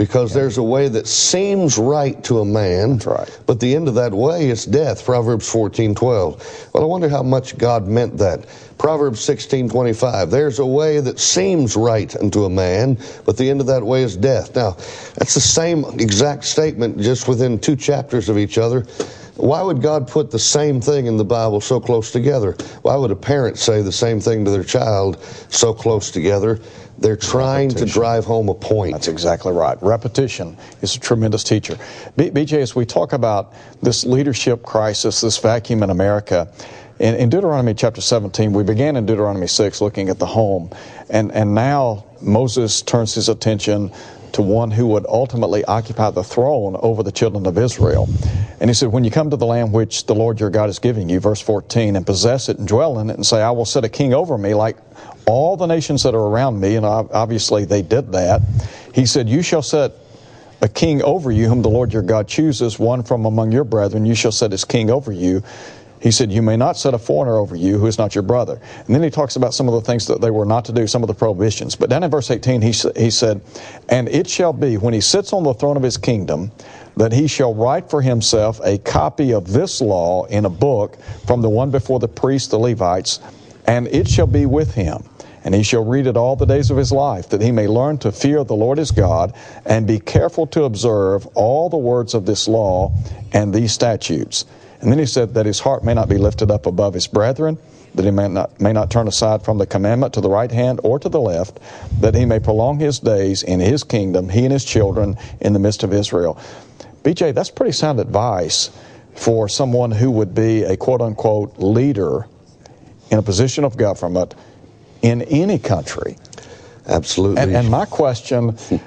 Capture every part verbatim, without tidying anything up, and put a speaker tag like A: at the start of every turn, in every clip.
A: because yeah. there's a way that seems right to a man,
B: That's right.
A: but the end of that way is death. Proverbs fourteen twelve. Well, I wonder how much God meant that. Proverbs sixteen twenty-five. There's a way that seems right unto a man, but the end of that way is death. Now, that's the same exact statement just within two chapters of each other. Why would God put the same thing in the Bible so close together? Why would a parent say the same thing to their child so close together? They're trying Repetition. to drive home a point.
B: That's exactly right. Repetition is a tremendous teacher. B- BJ, as we talk about this leadership crisis, this vacuum in America, in, in Deuteronomy chapter seventeen, we began in Deuteronomy six looking at the home, and, and now Moses turns his attention to one who would ultimately occupy the throne over the children of Israel. And he said, when you come to the land which the Lord your God is giving you, verse fourteen, and possess it and dwell in it, and say, I will set a king over me like all the nations that are around me, and obviously they did that. He said, you shall set a king over you whom the Lord your God chooses, one from among your brethren, you shall set his king over you. He said, you may not set a foreigner over you who is not your brother. And then he talks about some of the things that they were not to do, some of the prohibitions. But down in verse eighteen, he, he said, and it shall be, when he sits on the throne of his kingdom, that he shall write for himself a copy of this law in a book from the one before the priests, the Levites, and it shall be with him. And he shall read it all the days of his life, that he may learn to fear the Lord his God, and be careful to observe all the words of this law and these statutes. And then he said that his heart may not be lifted up above his brethren, that he may not, may not turn aside from the commandment to the right hand or to the left, that he may prolong his days in his kingdom, he and his children in the midst of Israel. B J, that's pretty sound advice for someone who would be a quote-unquote leader in a position of government in any country.
A: Absolutely.
B: And, and my question,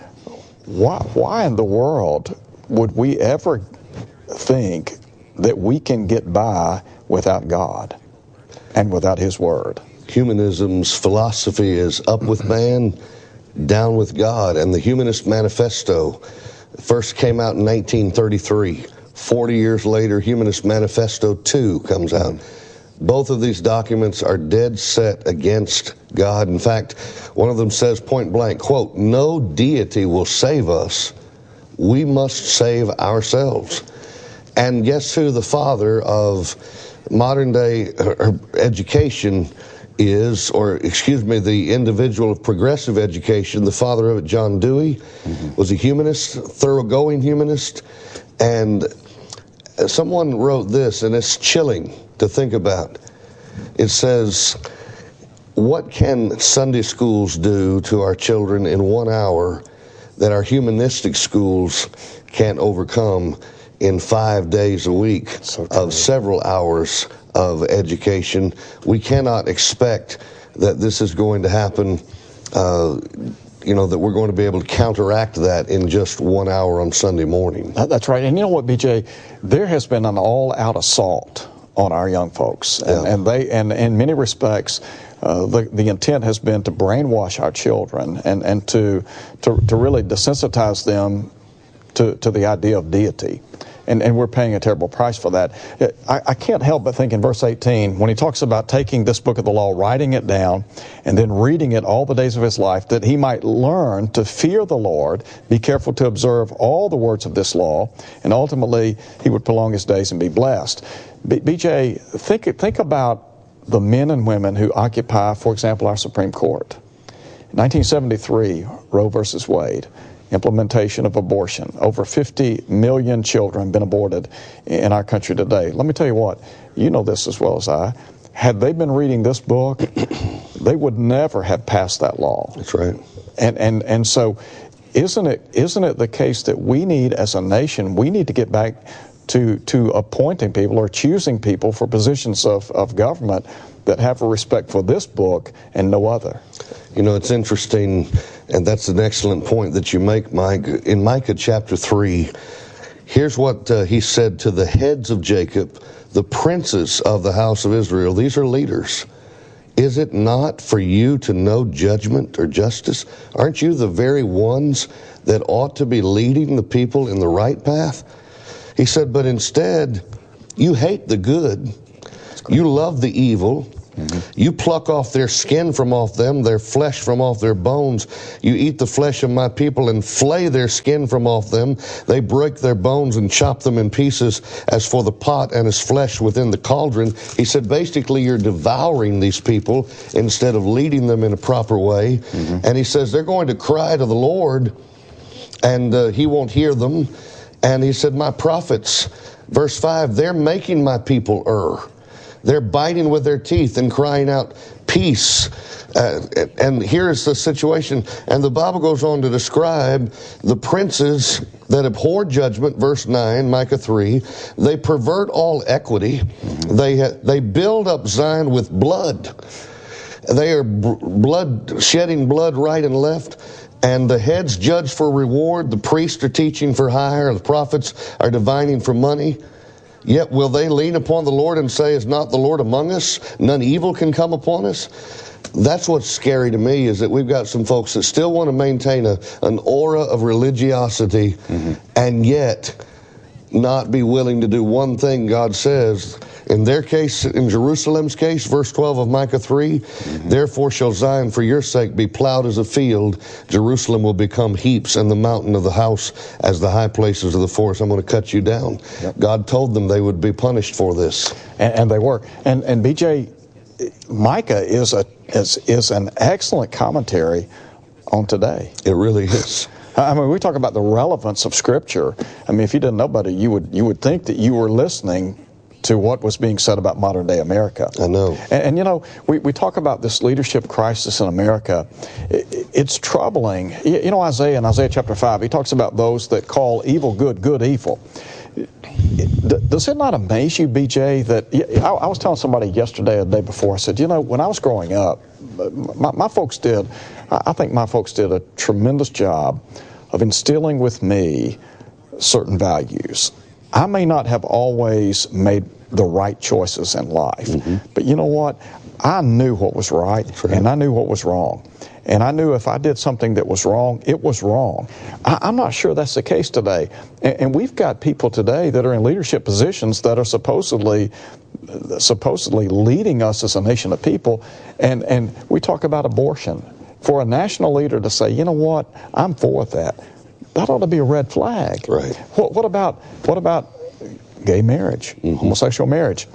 B: why, why in the world would we ever think that we can get by without God and without his word?
A: Humanism's philosophy is up with man, down with God. And the Humanist Manifesto first came out in nineteen thirty-three. Forty years later, Humanist Manifesto two comes out. Both of these documents are dead set against God. In fact, one of them says point blank, quote, no deity will save us. We must save ourselves. And guess who the father of modern day education is, or excuse me, the individual of progressive education, the father of it, John Dewey, mm-hmm. was a humanist, thoroughgoing humanist. And someone wrote this, and it's chilling to think about. It says, what can Sunday schools do to our children in one hour that our humanistic schools can't overcome in five days a week so of several hours of education? We cannot expect that this is going to happen, uh, you know, that we're going to be able to counteract that in just one hour on Sunday morning.
B: That's right. And you know what, B J? There has been an all-out assault on our young folks. And, yeah. and they, and in many respects, Uh, the, the intent has been to brainwash our children and, and to, to to really desensitize them to, to the idea of deity. And, and we're paying a terrible price for that. I, I can't help but think in verse eighteen, when he talks about taking this book of the law, writing it down, and then reading it all the days of his life, that he might learn to fear the Lord, be careful to observe all the words of this law, and ultimately he would prolong his days and be blessed. B- BJ, think think about the men and women who occupy, for example, our Supreme Court. In nineteen seventy-three, Roe versus Wade, implementation of abortion. Over fifty million children have been aborted in our country today. Let me tell you what, you know this as well as I. Had they been reading this book, they would never have passed that law.
A: That's right.
B: And and and so isn't it isn't it the case that we need, as a nation, we need to get back to to appointing people or choosing people for positions of, of government that have a respect for this book and no other?
A: You know, it's interesting, and that's an excellent point that you make, Mike. In Micah chapter three, here's what uh, he said to the heads of Jacob, the princes of the house of Israel. These are leaders. Is it not for you to know judgment or justice? Aren't you the very ones that ought to be leading the people in the right path? He said, but instead, you hate the good. You love the evil. Mm-hmm. You pluck off their skin from off them, their flesh from off their bones. You eat the flesh of my people and flay their skin from off them. They break their bones and chop them in pieces as for the pot and as flesh within the cauldron. He said, basically, you're devouring these people instead of leading them in a proper way. Mm-hmm. And he says, they're going to cry to the Lord, and uh, he won't hear them. And he said, my prophets, verse five, they're making my people err. They're biting with their teeth and crying out, peace. Uh, and here's the situation. And the Bible goes on to describe the princes that abhor judgment, verse nine, Micah three. They pervert all equity. Mm-hmm. They, ha- they build up Zion with blood. They are b- blood, shedding blood right and left. And the heads judge for reward. The priests are teaching for hire. The prophets are divining for money. Yet will they lean upon the Lord and say, is not the Lord among us? None evil can come upon us? That's what's scary to me, is that we've got some folks that still want to maintain a, an aura of religiosity, mm-hmm. and yet not be willing to do one thing God says. In their case, in Jerusalem's case, verse twelve of Micah three, mm-hmm. therefore shall Zion for your sake be plowed as a field. Jerusalem will become heaps, and the mountain of the house as the high places of the forest. I'm going to cut you down. Yep. God told them they would be punished for this.
B: And, and they were. And, and B J, Micah is a is, is an excellent commentary on today.
A: It really is.
B: I mean, we talk about the relevance of Scripture. I mean, if you didn't know about it, you would you would think that you were listening to what was being said about modern day America.
A: I know.
B: And, and you know, we, we talk about this leadership crisis in America. It, it's troubling. You, you know, Isaiah, in Isaiah chapter five, he talks about those that call evil good, good evil. Does it not amaze you, B J, that I, I was telling somebody yesterday or the day before, I said, you know, when I was growing up, my, my folks did, I think my folks did a tremendous job of instilling with me certain values. I may not have always made the right choices in life, mm-hmm. but you know what? I knew what was right, right, and I knew what was wrong. And I knew if I did something that was wrong, it was wrong. I, I'm not sure that's the case today. And, and we've got people today that are in leadership positions that are supposedly supposedly leading us as a nation of people. And, and we talk about abortion. For a national leader to say, you know what, I'm for that, that ought to be a red flag.
A: Right.
B: What, what about what about gay marriage, mm-hmm. homosexual marriage?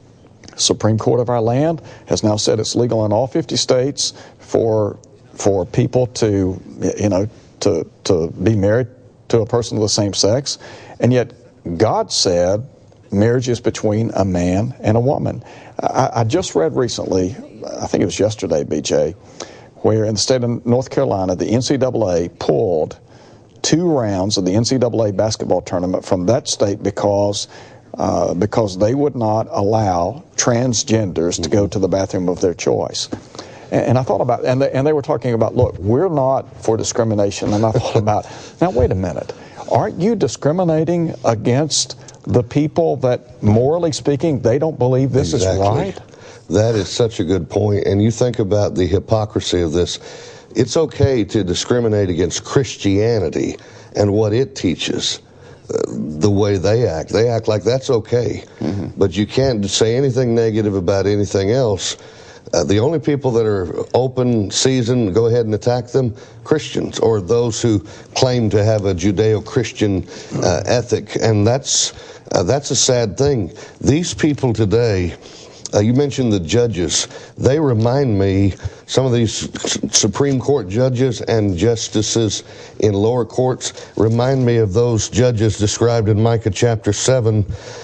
B: Supreme Court of our land has now said it's legal in all fifty states for for people to, you know, to to be married to a person of the same sex, and yet God said marriage is between a man and a woman. I, I just read recently, I think it was yesterday, B J, where in the state of North Carolina, the N C double A pulled two rounds of the N C double A basketball tournament from that state because uh, because they would not allow transgenders mm-hmm. to go to the bathroom of their choice. And, and I thought about, and they, and they were talking about, look, we're not for discrimination. And I thought about, now wait a minute, aren't you discriminating against the people that, morally speaking, they don't believe this exactly. is right?
A: That is such a good point. And you think about the hypocrisy of this. It's okay to discriminate against Christianity and what it teaches, uh, the way they act. They act like that's okay. Mm-hmm. But you can't say anything negative about anything else. Uh, the only people that are open season, go ahead and attack them, Christians, or those who claim to have a Judeo-Christian uh, ethic. And that's, uh, that's a sad thing. These people today, Uh, you mentioned the judges. They remind me, some of these Supreme Court judges and justices in lower courts remind me of those judges described in Micah chapter seven.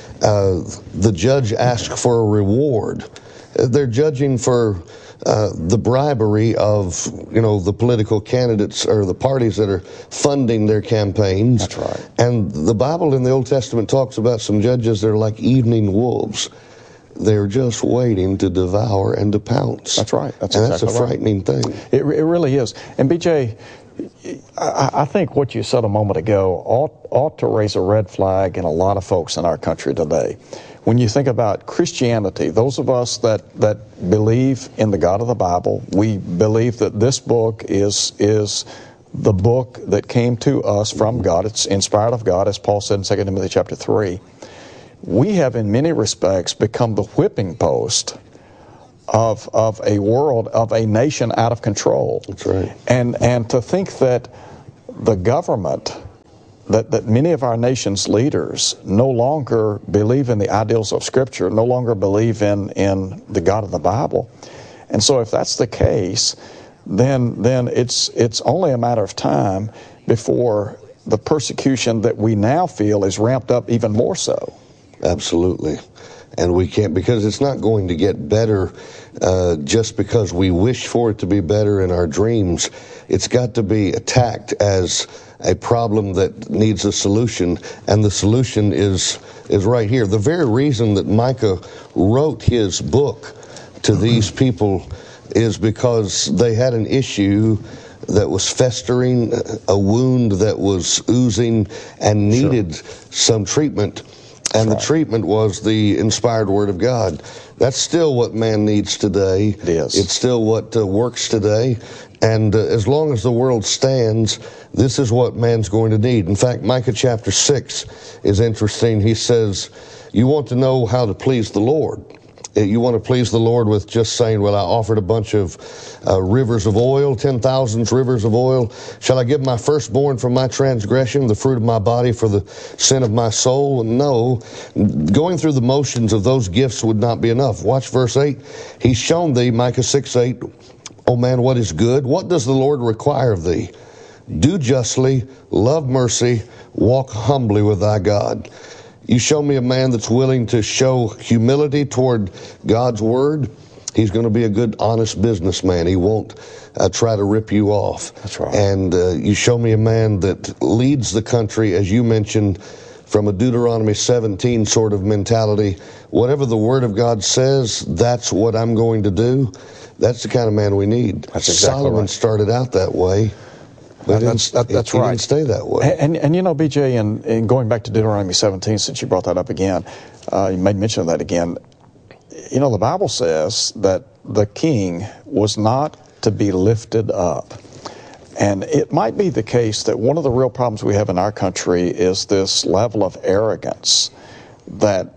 A: Uh, the judge asked for a reward. They're judging for uh, the bribery of, you know, the political candidates or the parties that are funding their campaigns.
B: That's right.
A: And the Bible in the Old Testament talks about some judges that are like evening wolves. They're just waiting to devour and to pounce.
B: That's right. That's
A: and
B: exactly
A: that's a frightening
B: right.
A: thing.
B: It, it really is. And B J, I, I think what you said a moment ago ought, ought to raise a red flag in a lot of folks in our country today. When you think about Christianity, those of us that, that believe in the God of the Bible, we believe that this book is is the book that came to us from God. It's inspired of God, as Paul said in Second Timothy chapter three. We have, in many respects, become the whipping post of of a world, of a nation out of control.
A: That's right.
B: And and to think that the government, that, that many of our nation's leaders no longer believe in the ideals of Scripture, no longer believe in, in the God of the Bible. And so if that's the case, then then it's it's only a matter of time before the persecution that we now feel is ramped up even more so.
A: Absolutely. And we can't, because it's not going to get better uh, just because we wish for it to be better in our dreams. It's got to be attacked as a problem that needs a solution, and the solution is is right here. The very reason that Micah wrote his book to these people is because they had an issue that was festering, a wound that was oozing and needed sure. some treatment. And
B: That's
A: the
B: right.
A: treatment was the inspired Word of God. That's still what man needs today.
B: It is.
A: It's still what uh, works today. And uh, as long as the world stands, this is what man's going to need. In fact, Micah chapter six is interesting. He says, you want to know how to please the Lord. You want to please the Lord with just saying, well, I offered a bunch of uh, rivers of oil, ten thousand rivers of oil. Shall I give my firstborn for my transgression, the fruit of my body for the sin of my soul? No. Going through the motions of those gifts would not be enough. Watch verse eight. He's shown thee, Micah six eight, O man, what is good? What does the Lord require of thee? Do justly, love mercy, walk humbly with thy God. You show me a man that's willing to show humility toward God's Word, he's going to be a good, honest businessman. He won't uh, try to rip you off.
B: That's right.
A: And uh, you show me a man that leads the country, as you mentioned, from a Deuteronomy seventeen sort of mentality. Whatever the Word of God says, that's what I'm going to do. That's the kind of man we need.
B: That's exactly
A: Solomon
B: right.
A: started out that way. But
B: that's that, that's
A: he
B: right.
A: didn't stay that way.
B: And, and, and you know, B J, and, and going back to Deuteronomy seventeen, since you brought that up again, uh, you made mention of that again. You know, the Bible says that the king was not to be lifted up. And it might be the case that one of the real problems we have in our country is this level of arrogance that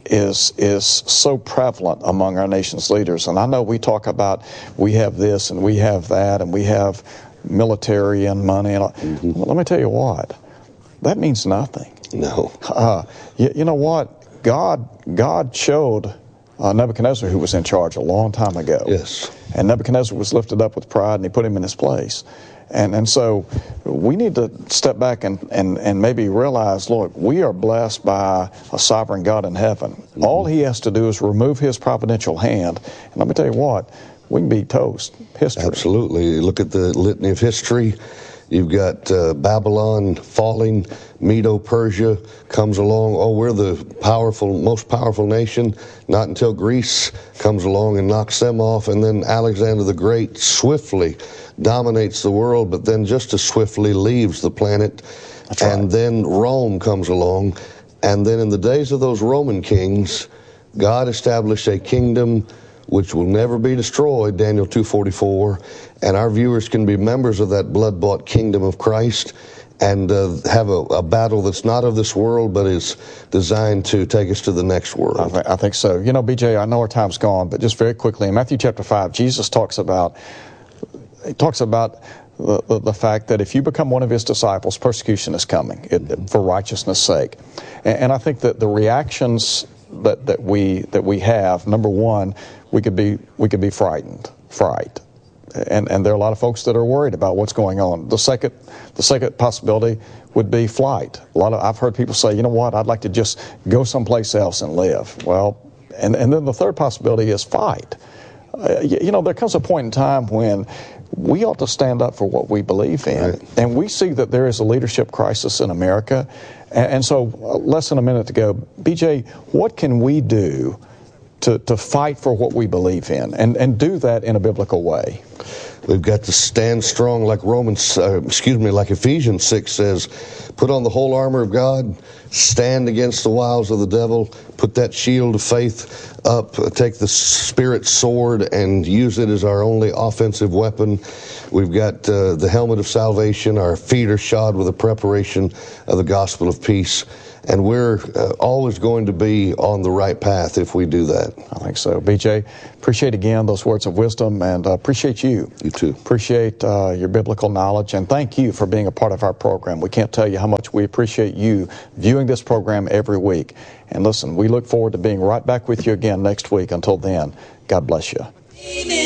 B: is is so prevalent among our nation's leaders. And I know we talk about we have this and we have that and we have military and money. And all. Mm-hmm. Well, let me tell you what, that means nothing.
A: No.
B: Uh, you, you know what? God God showed uh, Nebuchadnezzar who was in charge a long time ago.
A: Yes.
B: And Nebuchadnezzar was lifted up with pride and he put him in his place. And and so we need to step back and, and, and maybe realize, look, we are blessed by a sovereign God in heaven. Mm-hmm. All he has to do is remove his providential hand. And let me tell you what, we can be toast. History.
A: Absolutely. Look at the litany of history. You've got uh, Babylon falling, Medo-Persia comes along. Oh, we're the powerful, most powerful nation. Not until Greece comes along and knocks them off, and then Alexander the Great swiftly dominates the world, but then just as swiftly leaves the planet.
B: That's right.
A: And then Rome comes along, and then in the days of those Roman kings, God established a kingdom which will never be destroyed, Daniel two forty-four, and our viewers can be members of that blood-bought kingdom of Christ and uh, have a, a battle that's not of this world, but is designed to take us to the next world.
B: I, th- I think so. You know, B J, I know our time's gone, but just very quickly, in Matthew chapter five, Jesus talks about, he talks about the, the, the fact that if you become one of his disciples, persecution is coming it, for righteousness' sake. And, and I think that the reactions that, that we that we have, number one, we could be we could be frightened, fright. And and there are a lot of folks that are worried about what's going on. The second the second possibility would be flight. A lot of I've heard people say, you know what, I'd like to just go someplace else and live. Well, and, and then the third possibility is fight. Uh, you, you know, there comes a point in time when we ought to stand up for what we believe in.
A: Right.
B: And we see that there is a leadership crisis in America. And, and so uh, less than a minute to go. B J, what can we do to, to fight for what we believe in and, and do that in a biblical way?
A: We've got to stand strong like Romans, uh, excuse me, like Ephesians six says, put on the whole armor of God, stand against the wiles of the devil, put that shield of faith up, uh, take the Spirit sword and use it as our only offensive weapon. We've got uh, the helmet of salvation, our feet are shod with the preparation of the gospel of peace. And we're uh, always going to be on the right path if we do that.
B: I think so. B J, appreciate again those words of wisdom, and uh, appreciate you.
A: You too.
B: Appreciate uh, your biblical knowledge, and thank you for being a part of our program. We can't tell you how much we appreciate you viewing this program every week. And listen, we look forward to being right back with you again next week. Until then, God bless you.